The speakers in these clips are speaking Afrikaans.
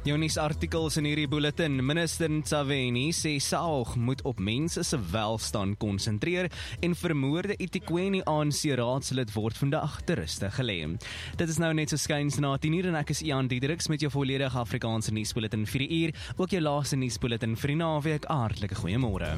Jou nuusartikels in hierdie bulletin. Minister Ntshavheni sê SAOG moet op mense se welstand konsentreer en vermoorde eThekwini ANC raadslid word vandag ter ruste gelê. Dit is nou net so skuins na 10:00 en ek is Ian Diedericks met jou volledige Afrikaanse nuusbulletin vir die uur, ook jou laaste nuusbulletin vir die naweek. Hartlike goeiemôre.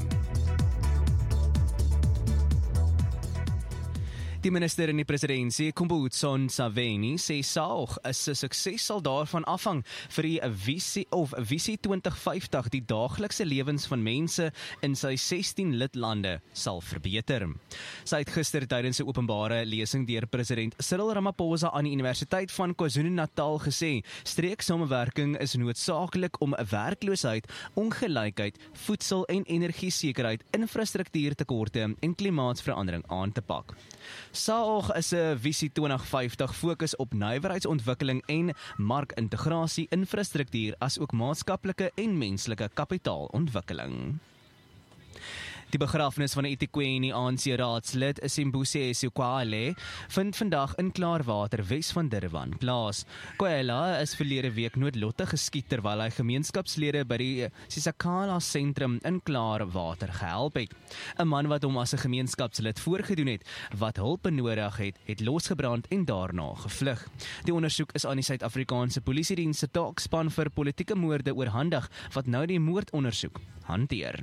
Die minister in die presidentskap, Khumbudzo Ntshavheni, sê SAOG is 'n sukses sal daarvan afhang vir die visie 2050 die daaglikse lewens van mense in sy 16 lidlande sal verbeter. Sy het gister tydens 'n openbare lesing deur president Cyril Ramaphosa aan die Universiteit van KwaZulu-Natal gesê, streeksamewerking is noodsaaklik om werkloosheid, ongelykheid, voedsel- en energiesekerheid, infrastruktuurtekorte en klimaatsverandering aan te pak. SAOG is 'n visie 2050 fokus op nywerheidsontwikkeling en markintegrasie, infrastruktuur as ook maatskaplike en menslike kapitaalontwikkeling. Die begrafnis van 'n eThekwini ANC raadslid, Simbusisi Kwale, vind vandag in Klaarwater, Wes van Durban plaas. Kwale is verlede week noodlottig geskiet terwyl hy gemeenskapslede by die Sisakala sentrum in Klaarwater gehelp het. 'n Man wat hom as 'n gemeenskapslid voorgedoen het, wat hulp benodig het, het losgebrand en daarna gevlug. Die ondersoek is aan die Suid-Afrikaanse Polisiediens se taakspan vir politieke moorde oorhandig, wat nou die moordondersoek hanteer.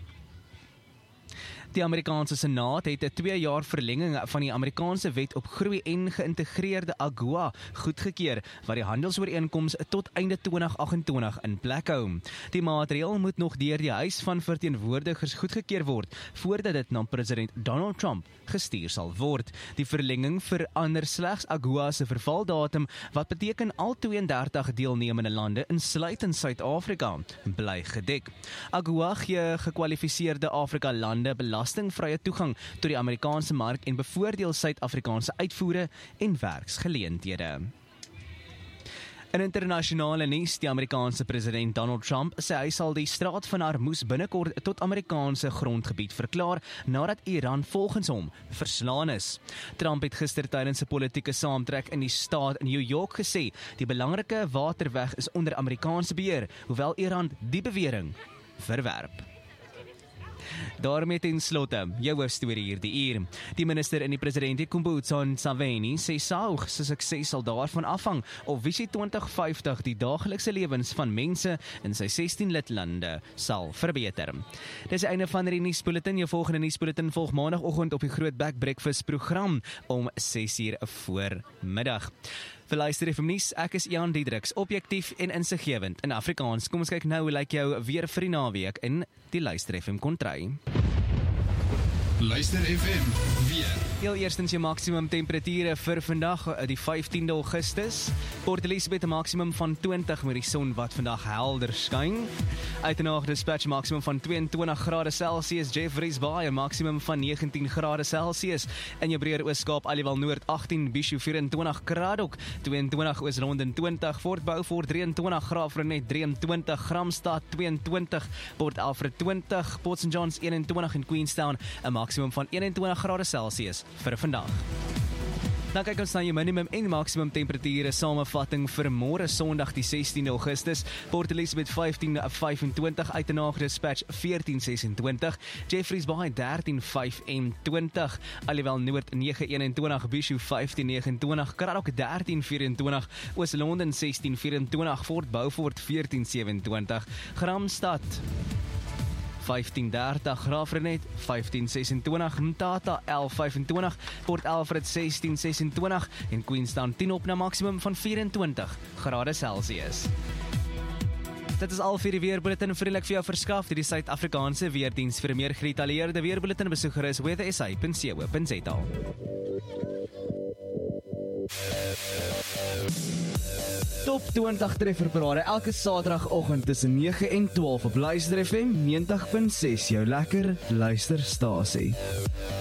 Die Amerikaanse Senaat het 'n 2-jaar verlenging van die Amerikaanse wet op groei en geïntegreerde AGOA goedgekeur, wat die handelsooreenkoms tot einde 2028 in plek hou. Die maatreël moet nog deur die Huis van Verteenwoordigers goedgekeur word, voordat dit na president Donald Trump gestuur sal word. Die verlenging verander slegs AGOA se vervaldatum, wat beteken al 32 deelnemende lande, insluitend Suid-Afrika, bly gedek. AGOA gee gekwalifiseerde Afrika-lande belastingvrye toegang tot die Amerikaanse mark en bevoordeel Suid-Afrikaanse uitvoere en werksgeleenthede. In internasionale nuus, die Amerikaanse president Donald Trump sê hy sal die Straat van Hormuz binnekort tot Amerikaanse grondgebied verklaar, nadat Iran volgens hom verslaan is. Trump het gister tydens 'n politieke saamtrek in die staat New York gesê, die belangrike waterweg is onder Amerikaanse beheer, hoewel Iran die bewering verwerp. Daarmee ten slotte, jou hoofstorie hierdie uur. Die minister in die presidentskap, Khumbudzo Ntshavheni, sê SAOG se sukses sal daarvan afhang of visie 2050 die daaglikse lewens van mense in sy 16 lidlande sal verbeter. Dis die einde van die nuusbulletin. Jou volgende nuusbulletin volg maandagooggend op die Groot Back Breakfast program om 6:00 voormiddag. Vir Luister FM nuus, ek is Ian Diedericks, objektief en insiggewend in Afrikaans. Kom ons kyk nou hoe lyk jou weer vir die naweek in die Luister FM kontry. Luister FM weer. Heel eerstens jou maksimum temperature vir vandag, die 15de Augustus. Port Elizabeth 'n maksimum van 20 met die son wat vandag helder skyn. Uitenaag Dispatch maksimum van 22 grade Celsius, Jeffreys Bay 'n maksimum van 19 grade Celsius. In jou breër Oos-Kaap, Aliwal Noord 18, Bishu 24, Kraddock 22, Oos-London 20, Fort Beaufort 23, Graafrenet 23, Gramstad 22, Port Alfred 20, Port St Johns 21 en Queenstown 'n maksimum van 21 grade Celsius vir vandag. Dan kyk ons na jou minimum en maksimum temperature samevatting vir môre Sondag die 16de Augustus. Port Elizabeth 15:25, Uitenaag Dispatch 14:26, Jeffreys Bay 13:25, Aliwal Noord 9:21, Bishu 15:29, Kraddock 13:24, Oos-London 16:24, Fort Beaufort 14:27, Gramstad 15:30, Graafrenet 15:26, Mthatha 11:25, Port Alfred 16:26 en Queenstown 10 op na maksimum van 24 grade Celsius. Dit is al vir die weerbulletin vriendelik vir jou verskaf deur die Suid-Afrikaanse Weerdiens. Vir meer gedetailleerde weerbulletin besoek gerus weathersa.co.za. Top 20 trefferparade elke Saterdagoggend tussen 9 en 12 op Luister FM 90.6, jou lekker luisterstasie.